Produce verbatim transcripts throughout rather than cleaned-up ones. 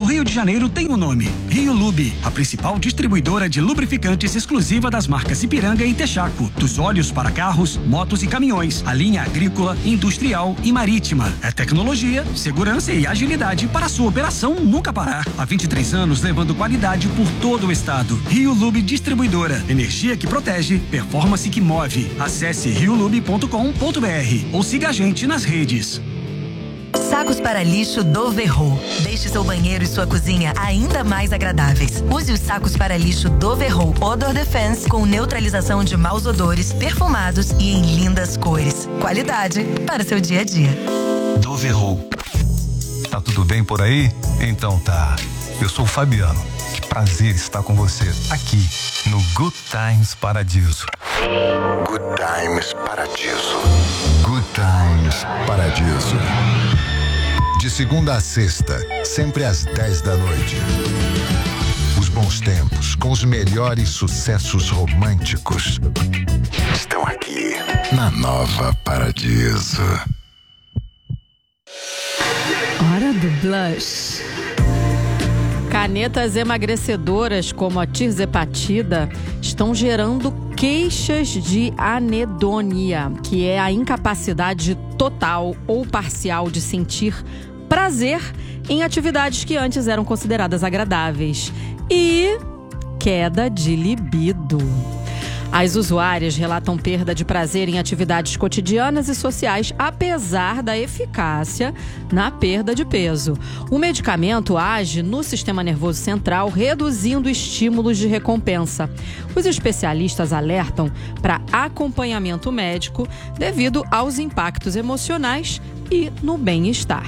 Rio de Janeiro tem um nome: Rio Lube, a principal distribuidora de lubrificantes exclusiva das marcas Ipiranga e Texaco. Dos óleos para carros, motos e caminhões, a linha agrícola, industrial e marítima. É tecnologia, segurança e agilidade para a sua operação nunca parar. Há vinte e três anos levando qualidade por todo o estado. Rio Lube Distribuidora. Energia que protege, performance que move. Acesse rio lube ponto com ponto br ou siga a gente nas redes. Sacos para lixo Doverro. Deixe seu banheiro e sua cozinha ainda mais agradáveis. Use os sacos para lixo Doverro Odor Defense com neutralização de maus odores, perfumados e em lindas cores. Qualidade para seu dia a dia. Doverro. Tá tudo bem por aí? Então tá. Eu sou o Fabiano. Que prazer estar com você aqui no Good Times Paradiso. Good Times Paradiso. Good Times Paradiso. De segunda a sexta, sempre às dez da noite. Os bons tempos, com os melhores sucessos românticos, estão aqui na Nova Paradiso. Hora do blush. Canetas emagrecedoras como a tirzepatida estão gerando queixas de anedonia, que é a incapacidade total ou parcial de sentir prazer em atividades que antes eram consideradas agradáveis, e queda de libido. As usuárias relatam perda de prazer em atividades cotidianas e sociais, apesar da eficácia na perda de peso. O medicamento age no sistema nervoso central, reduzindo estímulos de recompensa. Os especialistas alertam para acompanhamento médico devido aos impactos emocionais e no bem-estar.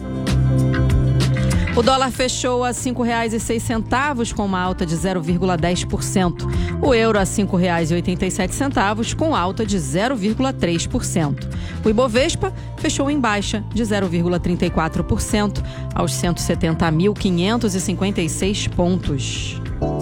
O dólar fechou a cinco reais e seis centavos com uma alta de zero vírgula dez por cento. O euro a cinco reais e oitenta e sete centavos com alta de zero vírgula três por cento. O Ibovespa fechou em baixa de zero vírgula trinta e quatro por cento aos cento e setenta mil quinhentos e cinquenta e seis pontos.